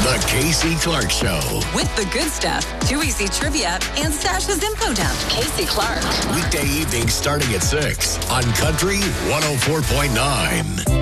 The Casey Clark Show. With the good stuff, 2EC Trivia, and Stasha's Info Dump. Casey Clark. Weekday evenings starting at 6 on Country 104.9.